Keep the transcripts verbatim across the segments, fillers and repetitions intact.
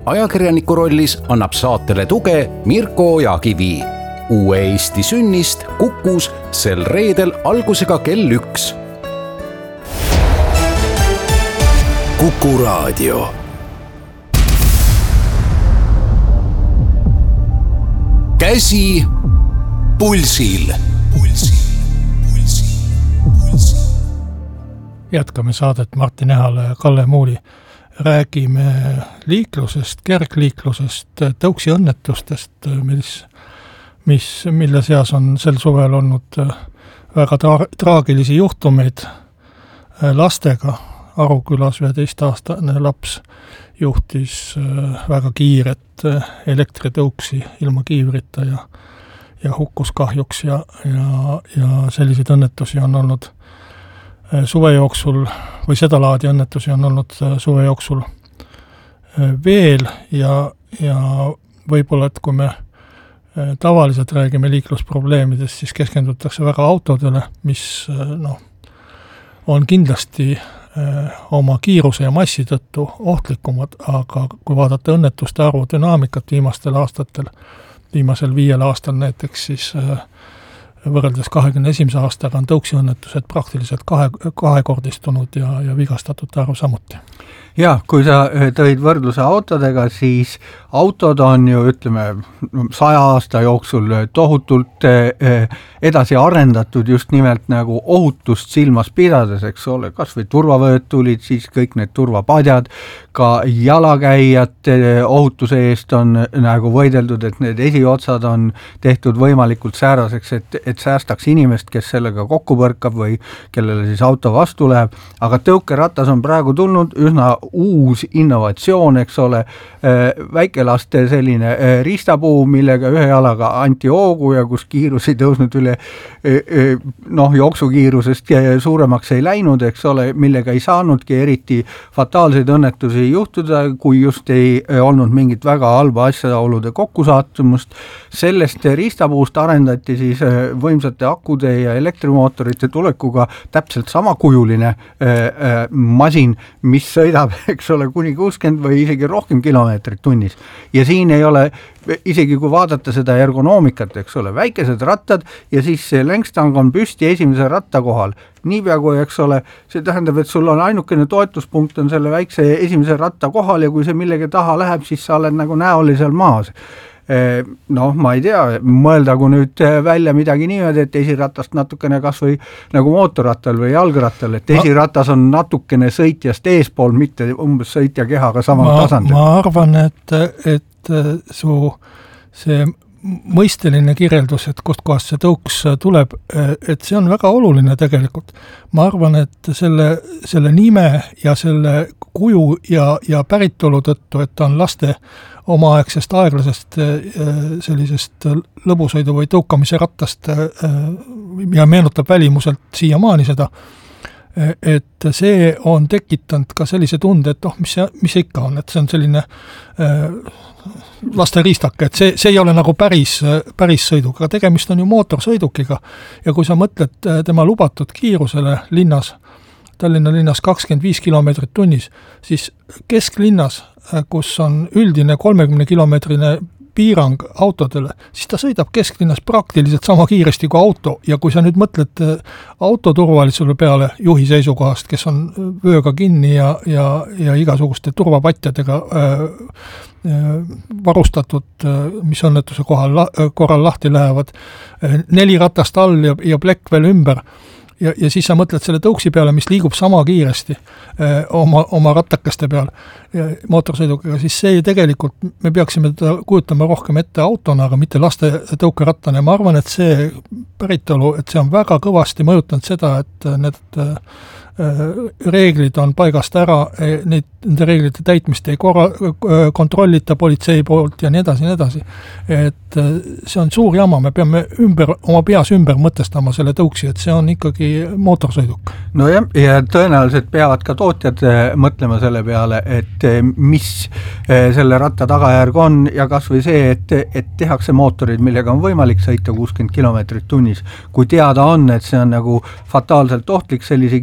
ajakirjaniku rollis annab saatele tuge Mirko Ojakivi. Uue Eesti sünnist Kukus sel reedel algusega kell üks. Kuku Raadio. Käsi pulsil. Jätkame saadet Martin Ehale ja Kalle Muuli. Räägime liiklusest, kergliiklusest, tõuksi õnnetustest, mis, mis, mille seas on sel suvel olnud väga tra- traagilisi juhtumeid lastega. Arukülas üheteist-aastane laps juhtis väga kiiret elektritõuksi ilma kiivrita ja, ja hukkus kahjuks ja, ja, ja selliseid õnnetusi on olnud suve jooksul või seda laadi õnnetusi on olnud suve jooksul veel ja, ja võib-olla, et kui me tavaliselt räägime liiklusprobleemidest, siis keskendutakse väga autodele, mis noh, on kindlasti oma kiiruse ja massi tõttu ohtlikumad, aga kui vaadata õnnetuste arvu dünaamikat viimastel aastatel, viimasel viiel aastal näiteks, siis võrreldes kahekümne esimese aastaga on tõuksiõnnetused praktiliselt kahe, kahekordistunud ja, ja vigastatute arv samuti. Ja, kui sa tõid võrdluse autodega, siis autod on ju, ütleme, saja aasta jooksul tohutult edasi arendatud just nimelt nagu ohutust silmas pidades, eks ole, kas või turvavööd tulid, siis kõik need turvapadjad, ka jalakäijate ohutuse eest on nagu võideldud, et need esiotsad on tehtud võimalikult sääraseks, et, et säästaks inimest, kes sellega kokku põrkab või kellele siis auto vastu läheb, aga tõukeratas on praegu tulnud üsna uus innovatsioon, eks ole, väikelaste selline ristapuu, millega ühe jalaga anti hoogu ja kus kiirus ei tõusnud üle noh, jooksukiirusest suuremaks ei läinud, eks ole, millega ei saanudki eriti fataalseid õnnetusi juhtuda, kui just ei olnud mingit väga halba asjaolude kokkusaatumust. Sellest ristapuust arendati siis võimsate akude ja elektrimootorite tulekuga täpselt samakujuline masin, mis sõidab, eks ole, kuni kuuskümmend või isegi rohkem kilomeetrit tunnis. Ja siin ei ole, isegi kui vaadata seda ergonoomikat, eks ole, väikesed rattad ja siis see längstang on püsti esimese ratta kohal. Niipea kui, eks ole, see tähendab, et sul on ainukene toetuspunkt on selle väikse esimese ratta kohal ja kui see millegi taha läheb, siis sa oled nagu näolisel maas. Noh, ma ei tea, mõeldagu nüüd välja midagi niimoodi, et esiratast natukene kas või nagu mootorrattal või jalgrattal, et esiratas on natukene sõitjast eespool, mitte umbes sõitja kehaga samal ma, tasandil. Ma arvan, et, et su see mõisteline kirjeldus, et kust kohast see tõuks tuleb, et see on väga oluline tegelikult. Ma arvan, et selle, selle nime ja selle kuju ja, ja päritolu tõttu, et on laste omaaegsest aeglasest sellisest lõbusõidu või tõukamise rattast ja meenutab välimuselt siiamaani seda, et see on tekitanud ka sellise tunde, et oh, mis see, mis see ikka on, et see on selline laste riistake, et see, see ei ole nagu päris, päris sõiduga, tegemist on ju mootorsõidukiga ja kui sa mõtled tema lubatud kiirusele linnas, Tallinna linnas kakskümmend viis kilomeetrit tunnis, siis kesklinnas, kus on üldine kolmekümne kilomeetrine piirang autodele, siis ta sõidab kesklinnas praktiliselt sama kiiresti kui auto ja kui sa nüüd mõtled auto turvalisuse peale juhi seisukohast, kes on vööga kinni ja, ja, ja igasuguste turvapatjadega äh, varustatud, mis õnnetuse kohal, korral lahti lähevad, neli ratast all ja, ja plekk veel ümber, Ja, ja siis sa mõtled selle tõuksi peale, mis liigub sama kiiresti eh, oma, oma rattakeste peal ja mootorsõidukiga, siis see tegelikult, me peaksime teda kujutama rohkem ette autona, aga mitte laste tõukerattana ja ma arvan, et see päritolu, et see on väga kõvasti mõjutanud seda, et need reeglid on paigast ära, neid, nende reeglite täitmist ei korra, kontrollita politsei poolt ja nii edasi, nii edasi. Et see on suur jama, me peame ümber, oma peas ümber mõtestama selle tõuksi, et see on ikkagi mootorsõiduk. No ja, ja tõenäoliselt peavad ka tootjad mõtlema selle peale, et mis selle ratta tagajärg on ja kas või see, et, et tehakse mootorid, millega on võimalik sõita kuuskümmend kilomeetrit tunnis. Kui teada on, et see on nagu fataalselt ohtlik sellise kiiruse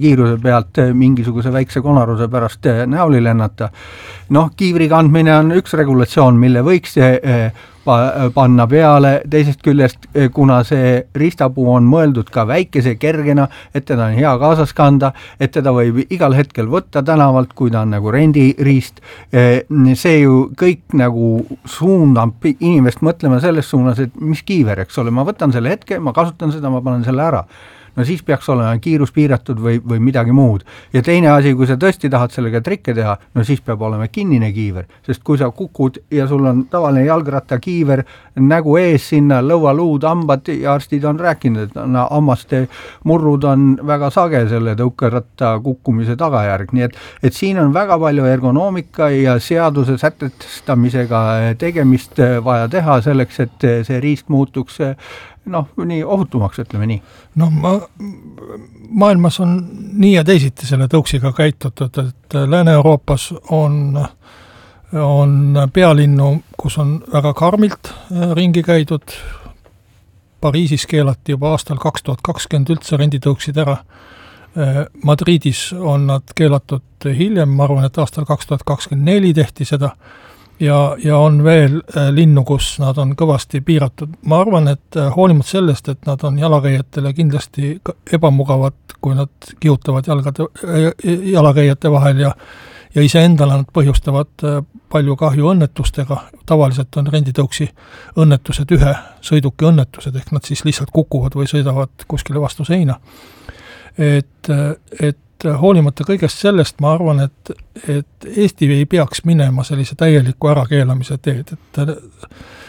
pealt mingisuguse väikse konaruse pärast näoli lennata. Noh, kiivri kandmine on üks regulatsioon, mille võiks panna peale, teisest küljest, kuna see ristapuu on mõeldud ka väikese kergena, et teda on hea kaasas kanda, et teda võib igal hetkel võtta tänavalt, kui ta on nagu rendiriist, see ju kõik nagu suundab inimest mõtlema selles suunas, et mis kiiver, eks ole, ma võtan selle hetke, ma kasutan seda, ma panen selle ära. No siis peaks olema kiirus piiratud või, või midagi muud. Ja teine asi, kui sa tõesti tahad sellega trikke teha, no siis peab olema kinnine kiiver, sest kui sa kukud ja sul on tavaline jalgratta kiiver, nägu ees sinna, lõualuud, hambad ja arstid on rääkinud, et no, hammaste murrud on väga sage selle tõukeratta kukkumise tagajärg, nii et, et siin on väga palju ergonoomika ja seaduse sätestamisega tegemist vaja teha selleks, et see riist muutuks noh, nii ohutumaks, ütleme nii. No ma, maailmas on nii ja teisiti selle tõuksiga käitutud, et Lääne-Euroopas on, on pealinnu, kus on väga karmilt ringi käidud. Pariisis keelati juba aastal kaks tuhat kakskümmend üldse renditõuksid ära. Madridis on nad keelatud hiljem, ma arvan, et aastal kaks tuhat kakskümmend neli tehti seda. Ja, ja on veel linnu, kus nad on kõvasti piiratud. Ma arvan, et hoolimata sellest, et nad on jalakäijatele kindlasti ebamugavad, kui nad kihutavad jalgade, jalakäijate vahel ja, ja iseendale nad põhjustavad palju kahju õnnetustega. Tavaliselt on renditõuksi õnnetused ühe sõiduki õnnetused, ehk nad siis lihtsalt kukuvad või sõidavad kuskile vastu seina. Et, et hoolimata kõigest sellest ma arvan, et, et Eesti ei peaks minema sellise täieliku ärakeelamise teed, et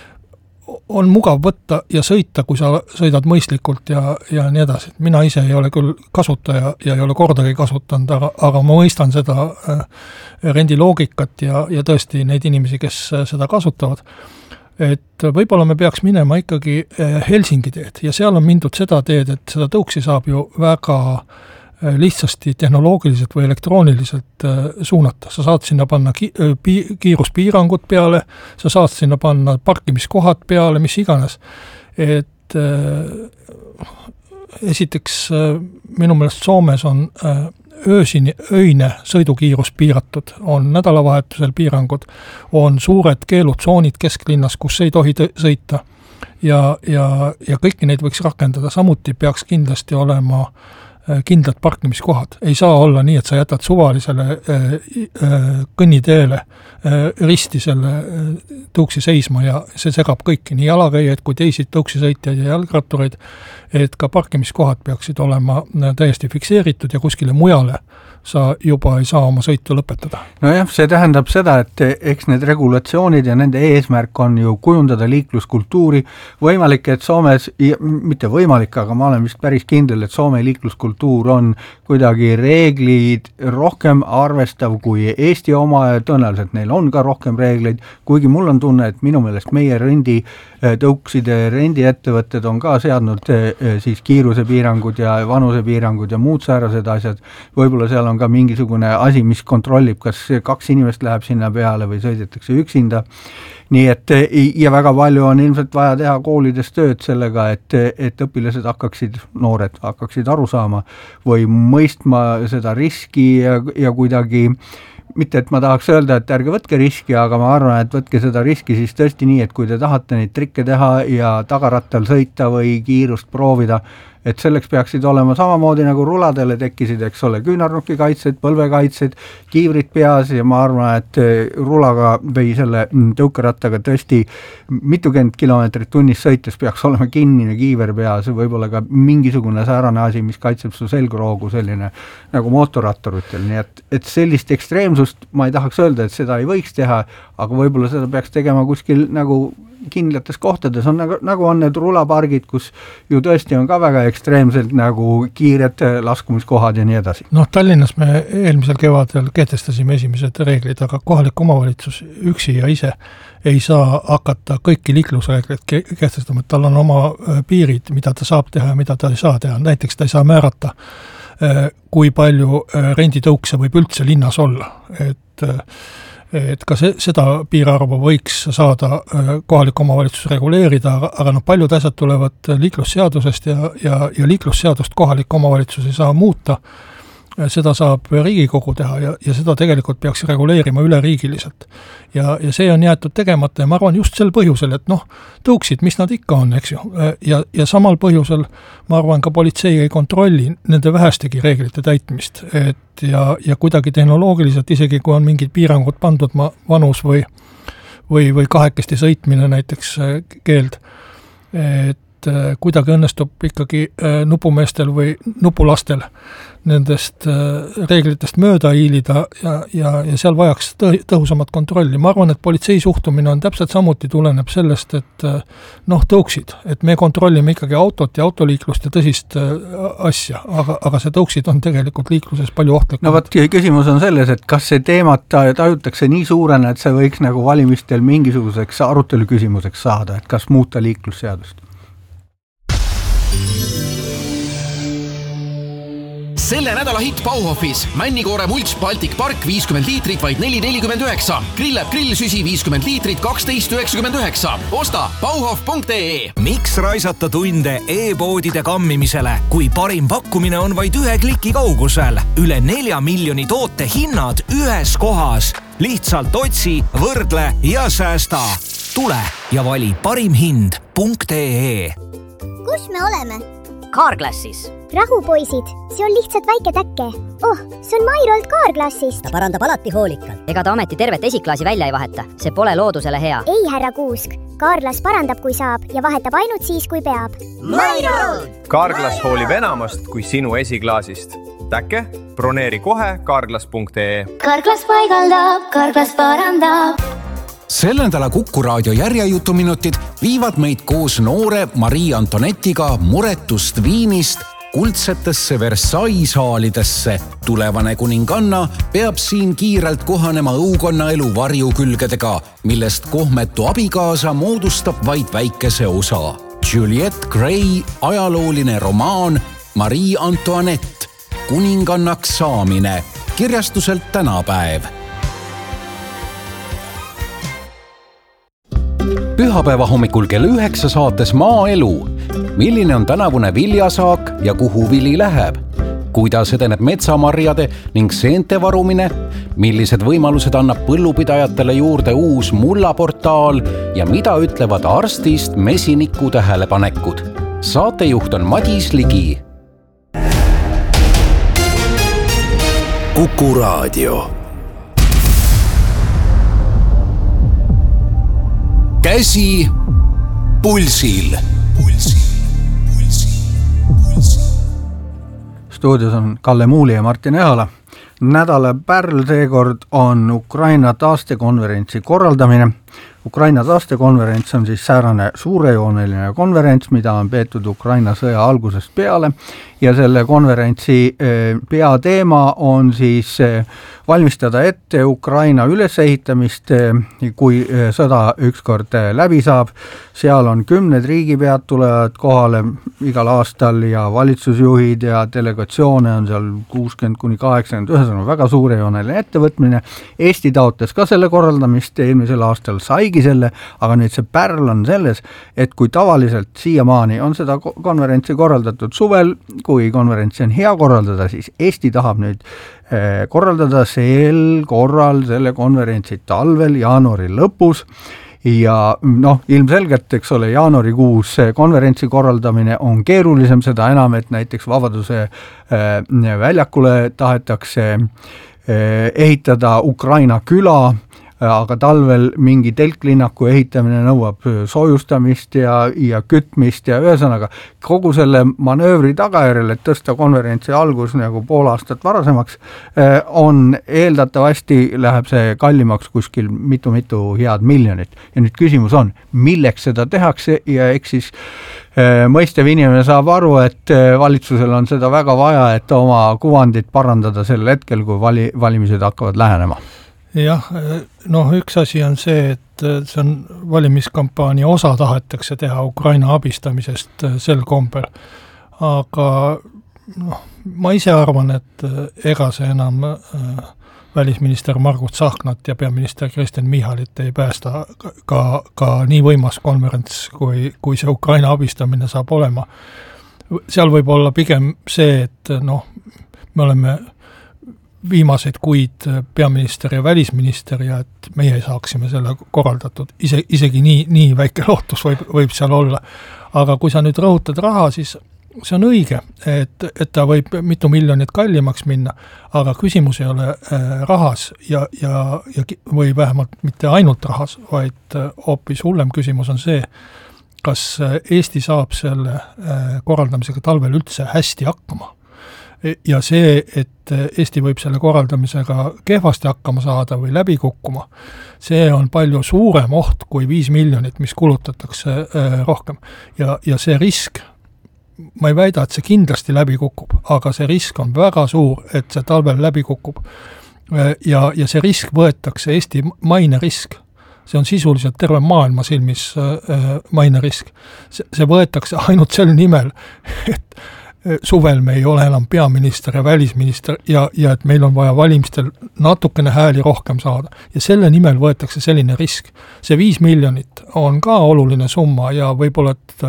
on mugav võtta ja sõita, kui sa sõidad mõistlikult ja, ja nii edasi. Mina ise ei ole küll kasutaja ja ei ole kordagi kasutanud, aga, aga ma mõistan seda rendiloogikat ja, ja tõesti neid inimesi, kes seda kasutavad. Et võib-olla me peaks minema ikkagi Helsingi teed ja seal on mindud seda teed, et seda tõuksi saab ju väga lihtsasti tehnoloogiliselt või elektrooniliselt suunata. Sa saad sinna panna ki- pi- kiiruspiirangud peale, sa saad sinna panna parkimiskohad peale, mis iganes. Et äh, esiteks äh, minu meelest Soomes on äh, öösini, öine sõidukiirus piiratud, on nädalavahetusel piirangud, on suured keelutsoonid kesklinnas, kus ei tohi tõ- sõita ja, ja, ja kõiki neid võiks rakendada. Samuti peaks kindlasti olema kindlad parkimiskohad. Ei saa olla nii, et sa jätad suvalisele äh, äh, kõnniteele äh, risti selle äh, tõuksi seisma ja see segab kõiki, nii jalakäijaid kui teisi tõuksisõitjaid ja jalgrattureid, et ka parkimiskohad peaksid olema täiesti fikseeritud ja kuskile mujale sa juba ei saa oma sõitu lõpetada. No jah, see tähendab seda, et eks need regulatsioonid ja nende eesmärk on ju kujundada liikluskultuuri. Võimalik, et Soomes, mitte võimalik, aga ma olen vist päris kindel, et Soome liikluskultuur on kuidagi reeglid rohkem arvestav kui Eesti oma ja tõenäoliselt neil on ka rohkem reegleid, kuigi mul on tunne, et minu meelest meie rendi tõukside rendiettevõtted on ka seadnud siis kiirusepiirangud ja vanusepiirangud ja muud säärased asjad. Võib-olla seal on ka mingisugune asi, mis kontrollib, kas kaks inimest läheb sinna peale või sõidetakse üksinda. Nii et ja väga palju on ilmselt vaja teha koolides tööd sellega, et, et õpilased hakkaksid, noored hakkaksid aru saama või mõistma seda riski ja, ja kuidagi mitte, et ma tahaks öelda, et ärge võtke riski, aga ma arvan, et võtke seda riski siis tõesti nii, et kui te tahate neid trikke teha ja tagarattal sõita või kiirust proovida, et selleks peaksid olema samamoodi nagu ruladele tekkisid, eks ole, küünarnuki kaitsed, põlvekaitsed, kiivrid peas ja ma arvan, et rulaga või selle tõukerattaga tõesti mitukümmend kilomeetrit tunnis sõites peaks olema kinnine kiiver peas, võib-olla ka mingisugune säärane asi, mis kaitseb su selgroogu selline nagu mootorratturitel, nii et, et sellist ekstreemsust ma ei tahaks öelda, et seda ei võiks teha, aga võib-olla seda peaks tegema kuskil nagu kindlates kohtades, on nagu, nagu on need rulapargid, kus ju tõesti on ka väga ekstreemselt nagu kiired laskumiskohad ja nii edasi. Noh, Tallinnas me eelmisel kevadel kehtestasime esimesed reeglid, aga kohalik omavalitsus üksi ja ise ei saa hakata kõiki liiklusreegleid kehtestama, et tal on oma piirid, mida ta saab teha ja mida ta ei saa teha. Näiteks ta ei saa määrata, kui palju renditõukse võib üldse linnas olla, et et ka see, seda piirarvu võiks saada kohalik omavalitsus reguleerida, aga, aga noh, paljud asjad tulevad liiklusseadusest ja, ja, ja liiklusseadust kohalik omavalitsus ei saa muuta, seda saab Riigikogu teha ja, ja seda tegelikult peaks reguleerima üleriigiliselt. Ja, ja see on jäetud tegemata ja ma arvan just sel põhjusel, et noh, tõuksid, mis nad ikka on, eks ju. Ja, ja samal põhjusel ma arvan ka politsei ei kontrolli nende vähestegi reeglite täitmist. Et ja, ja kuidagi tehnoloogiliselt, isegi kui on mingid piirangud pandud ma, vanus või, või, või kahekesti sõitmine näiteks keeld, et kuidagi õnnestub ikkagi nupumeestel või nupulastel nendest reeglitest mööda hiilida ja, ja, ja seal vajaks tõhusamat kontrolli. Ma arvan, et politsei suhtumine on täpselt samuti tuleneb sellest, et noh, tõuksid, et me kontrollime ikkagi autot ja autoliiklust ja tõsist asja, aga, aga see tõuksid on tegelikult liikluses palju ohtlikum. No võt, küsimus on selles, et kas see teemat tajutakse nii suurena, et see võiks nagu valimistel mingisuguseks arutelu küsimuseks saada, et kas muuta liiklusseadust? Selle nädala hitt Bauhofis. Männikoore Mulch Baltic Park viiskümmend liitrit vaid neli nelikümmend üheksa. Grillab grillsüsi viiskümmend liitrit kaksteist üheksakümmend üheksa. Osta bauhof punkt ee. Miks raisata tunde e-poodide kammimisele, kui parim pakkumine on vaid ühe kliki kaugusel? Üle nelja miljoni toote hinnad ühes kohas. Lihtsalt otsi, võrdle ja säästa. Tule ja vali parim hind punkt ee. Kus me oleme? Carglassis. Rahu, poisid, see on lihtsalt väike täkke. Oh, see on Mairolt Carglassist. Ta parandab alati hoolikalt. Ega ta ameti tervet esiklaasi välja ei vaheta. See pole loodusele hea. Ei, härra Kuusk. Carglass parandab, kui saab ja vahetab ainult siis, kui peab. Mairo! Carglass hoolib enamast kui sinu esiklaasist. Täkke, broneeri kohe Carglass punkt ee. Carglass paigaldab, Carglass parandab. Selle nädala Kuku raadio järjejutuminutid viivad meid koos noore Marie Antonettiga muretust Viinist kuldsetesse Versailles saalidesse. Tulevane kuninganna peab siin kiirelt kohanema õukonna elu varjukülgedega, millest kohmetu abikaasa moodustab vaid väikese osa. Juliette Gray ajalooline romaan Marie Antoinette, kuningannaks saamine, kirjastuselt Tänapäev. Pühapäeva hommikul kell üheksa saates Maaelu. Milline on tänavune viljasaak ja kuhu vili läheb? Kuidas edeneb metsamarjade ning seente varumine? Millised võimalused annab põllupidajatele juurde uus mullaportaal ja mida ütlevad arstist mesiniku tähelepanekud? Saatejuht on Madis Ligi. Kuku raadio. Käsi pulsil. Pulsil, pulsil, pulsil. Stuudios on Kalle Muuli ja Martin Ehala. Nädala pärl seekord on Ukraina taastekonverentsi korraldamine. Ukraina taastekonverents on siis säärane suurejooneline konverents, mida on peetud Ukraina sõja algusest peale ja selle konverentsi peateema on siis valmistada ette Ukraina ülesehitamist, kui sõda ükskord läbi saab. Seal on kümned riigipead tulevad kohale igal aastal ja valitsusjuhid ja delegatsioone on seal kuuskümmend kuni kaheksakümmend, ühesõnaga väga suurejooneline ettevõtmine. Eesti taotles ka selle korraldamist, eelmisel aastal saigi selle, aga nüüd see pärl on selles, et kui tavaliselt siiamaani on seda konverentsi korraldatud suvel, kui konverentsi on hea korraldada, siis Eesti tahab nüüd korraldada sel korral selle konverentsi talvel, jaanuari lõpus ja noh, ilmselgelt, eks ole, jaanuarikuus konverentsi korraldamine on keerulisem, seda enam, et näiteks Vabaduse väljakule tahetakse ehitada Ukraina küla, aga talvel mingi telklinnaku ehitamine nõuab soojustamist ja, ja kütmist ja ühesõnaga kogu selle manöövri tagajärjel, et tõsta konverentsi algus nagu pool aastat varasemaks, on eeldatavasti läheb see kallimaks kuskil mitu-mitu head miljonit. Ja nüüd küsimus on, milleks seda tehakse ja eks siis mõistev inimene saab aru, et valitsusel on seda väga vaja, et oma kuvandit parandada sel hetkel, kui vali, valimised hakkavad lähenema. Jah, noh, üks asi on see, et see on valimiskampaania osa tahetakse teha Ukraina abistamisest sel kombel, aga noh, ma ise arvan, et ega see enam välisminister Margus Tsahknat ja peaminister Kristen Michalit ei päästa ka, ka nii võimas konverents, kui, kui see Ukraina abistamine saab olema. Seal võib olla pigem see, et noh, me oleme viimaseid kuid peaminister ja välisminister ja et meie saaksime selle korraldatud. Ise, isegi nii, nii väike lootus võib, võib seal olla. Aga kui sa nüüd rõhutad raha, siis see on õige, et, et ta võib mitu miljonit kallimaks minna, aga küsimus ei ole äh, rahas ja, ja, ja, või vähemalt mitte ainult rahas, vaid äh, hoopis hullem küsimus on see, kas Eesti saab selle äh, korraldamisega talvel üldse hästi hakkama. Ja see, et Eesti võib selle korraldamisega kehvasti hakkama saada või läbi kukkuma, see on palju suurem oht kui viis miljonit, mis kulutatakse äh, rohkem. Ja, ja see risk, ma ei väida, et see kindlasti läbi kukub, aga see risk on väga suur, et see talvel läbi kukub. Ja, ja see risk võetakse Eesti maine risk. See on sisuliselt terve maailma silmis äh, maine risk. See, see võetakse ainult sel nimel, et suvel me ei ole enam peaminister ja välisminister ja, ja et meil on vaja valimistel natukene hääli rohkem saada. Ja selle nimel võetakse selline risk. See viis miljonit on ka oluline summa ja võib-olla, et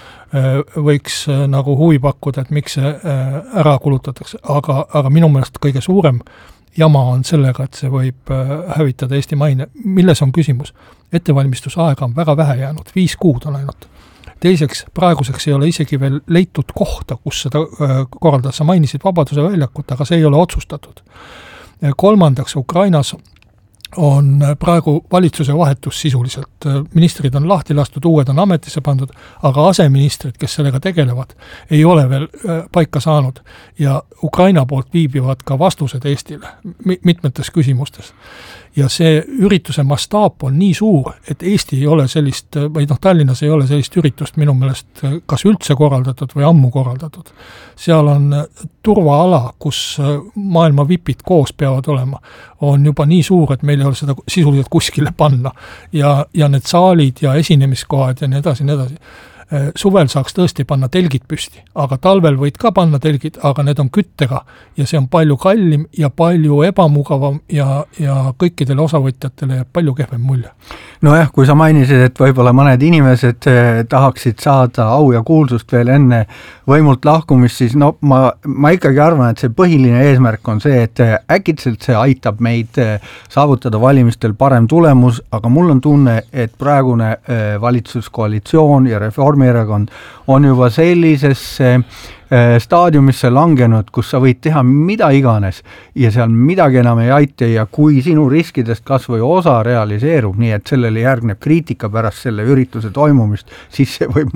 võiks nagu huvi pakkuda, et miks see ära kulutatakse. Aga, aga minu meelest kõige suurem jama on sellega, et see võib hävitada Eesti maine. Milles on küsimus? Ettevalmistusaega on väga vähe jäänud, viis kuud on ainult. Teiseks, praeguseks ei ole isegi veel leitud kohta, kus seda korraldada. Sa mainisid Vabaduse väljakut, aga see ei ole otsustatud. Kolmandaks, Ukrainas on praegu valitsuse vahetus sisuliselt. Ministrid on lahti lastud, uued on ametisse pandud, aga aseministrid, kes sellega tegelevad, ei ole veel paika saanud. Ja Ukraina poolt viibivad ka vastused Eestile mitmetes küsimustes. Ja see ürituse mastaap on nii suur, et Eesti ei ole sellist, või noh, Tallinnas ei ole sellist üritust minu meelest kas üldse korraldatud või ammu korraldatud. Seal on turvaala, kus maailma vipid koos peavad olema, on juba nii suur, et meil ei ole seda sisuliselt kuskile panna. Ja, ja need saalid ja esinemiskohad ja nii edasi, nii edasi. Suvel saaks tõesti panna telgid püsti, aga talvel võid ka panna telgid, aga need on küttega ja see on palju kallim ja palju ebamugavam ja, ja kõikidele osavõtjatele jääb palju kehvem mulje. Nojah, kui sa mainisid, et võib-olla mõned inimesed tahaksid saada au ja kuulsust veel enne võimult lahkumist, siis no ma, ma ikkagi arvan, et see põhiline eesmärk on see, et äkitselt see aitab meid saavutada valimistel parem tulemus, aga mul on tunne, et praegune valitsuskoalitsioon ja Reformierakond on juba sellisesse staadiumisse langenud, kus sa võid teha mida iganes ja seal midagi enam ei aita ja kui sinu riskidest kas või osa realiseerub, nii et sellele järgneb kriitika pärast selle ürituse toimumist, siis see võib,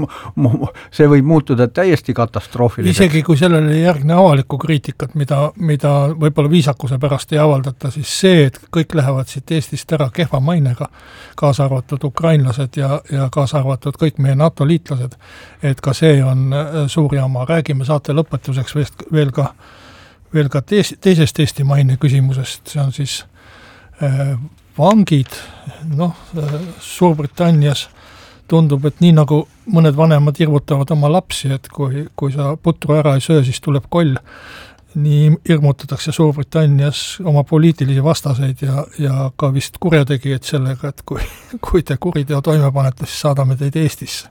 see võib muutuda täiesti katastroofiliseks. Isegi kui sellele ei järgne avalikku kriitikat, mida, mida võib-olla viisakuse pärast ei avaldata, siis see, et kõik lähevad siit Eestist ära kehva mainega, kaasa arvatud ukrainlased ja, ja kaasa arvatud kõik meie NATO liitlased, et ka see on suur jama. Räägime saate lõpetuseks veel ka, veel ka teis, teisest Eesti maine küsimusest. See on siis äh, vangid, noh, äh, Suurbritannias tundub, et nii nagu mõned vanemad hirmutavad oma lapsi, et kui, kui sa putru ära ei söö, siis tuleb koll. Nii hirmutatakse Suurbritannias oma poliitilisi vastaseid ja, ja ka vist kurjategijad sellega, et kui, kui te kuriteo toime panete, siis saadame teid Eestisse.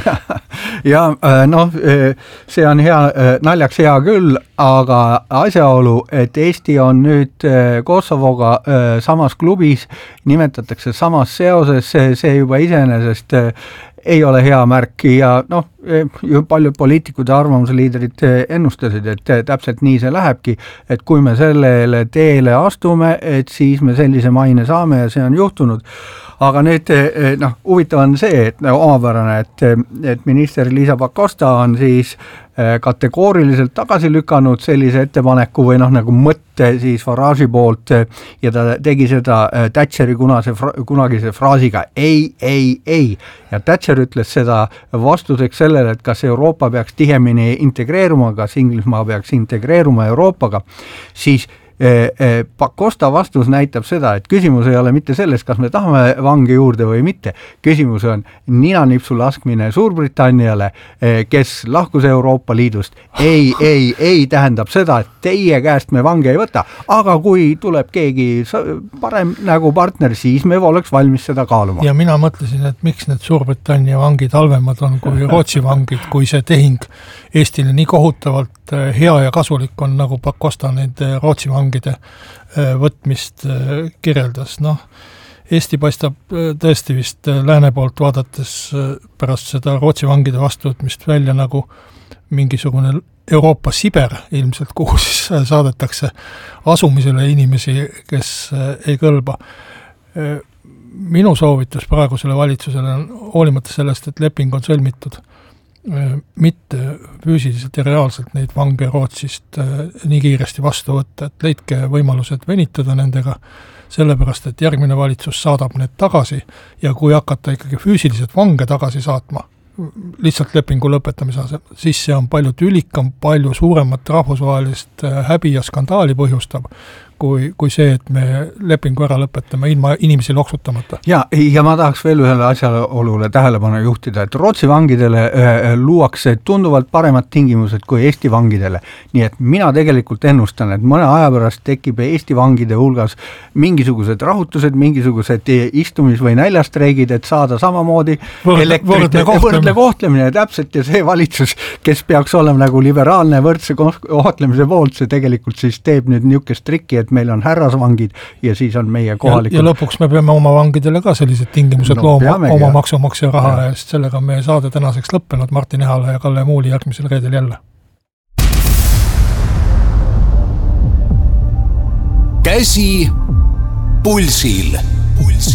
Ja noh, see on hea, naljaks hea küll, aga asjaolu, et Eesti on nüüd Kosovoga samas klubis, nimetatakse samas seoses, see, see juba iseenesest ei ole hea märk ja noh, paljud poliitikud ja arvamusliidrid ennustasid, et täpselt nii see lähebki, et kui me sellele teele astume, et siis me sellise maine saame ja see on juhtunud. Aga nüüd, noh, huvitav on see, et no, omapärane, et, et minister Liisa Pakosta on siis kategooriliselt tagasi lükanud sellise ettepaneku või noh, nagu mõtte siis Farage'i poolt ja ta tegi seda Thatcheri kunase, kunagise fraasiga ei, ei, ei. Ja Thatcher ütles seda vastuseks sellele, et kas Euroopa peaks tihemini integreeruma, kas Inglismaa peaks integreeruma Euroopaga, siis Pakosta vastus näitab seda, et küsimus ei ole mitte selles, kas me tahame vangi juurde või mitte. Küsimus on ninanipsu laskmine Suurbritanniale, kes lahkus Euroopa Liidust. Ei, ei, ei tähendab seda, et teie käest me vangi ei võta, aga kui tuleb keegi parem nagu partner, siis me oleks valmis seda kaaluma. Ja mina mõtlesin, et miks need Suurbritannia vangid halvemad on kui Rootsi vangid, kui see tehing Eestile nii kohutavalt hea ja kasulik on, nagu Pakosta neid Rootsi vangi vangide võtmist kirjeldas. Noh, Eesti paistab tõesti vist lääne poolt vaadates pärast seda Rootsi vangide vastuvõtmist välja nagu mingisugune Euroopa Siber ilmselt, kuhu siis saadetakse asumisele inimesi, kes ei kõlba. Minu soovitus praegusele valitsusele on hoolimata sellest, et leping on sõlmitud, mitte füüsiliselt ja reaalselt neid vange Rootsist nii kiiresti vastu võtta, et leidke võimalused venitada nendega, sellepärast, et järgmine valitsus saadab need tagasi ja kui hakata ikkagi füüsiliselt vange tagasi saatma, lihtsalt lepingu lõpetamise asem, siis see on palju tülikam, palju suuremat rahvusvahelist häbi ja skandaali põhjustab, kui, kui see, et me lepingu ära lõpetame ilma inimesi loksutamata. Ja, ja ma tahaks veel ühele asjaolule tähelepanu juhtida, et Rootsi vangidele äh, luuakse tunduvalt paremad tingimused kui Eesti vangidele. Nii et mina tegelikult ennustan, et mõne aja pärast tekib Eesti vangide hulgas mingisugused rahutused, mingisugused istumis- või näljastreigid, et saada samamoodi võrdle, võrdle võrdle kohtlemine täpselt ja see valitsus, kes peaks olema nagu liberaalne võrdse kohtlemise poolt, see tegelikult siis teeb nüüd niisugust trikki, et meil on härrasvangid ja siis on meie kohalikud. Ja, ja lõpuks me peame oma vangidele ka sellised tingimused no, looma peamegi, oma maksumaksja raha ja. Eest. Sellega on meie saade tänaseks lõppenud. Martin Ehala ja Kalle Muuli järgmisel reedel jälle. Käsi pulsil.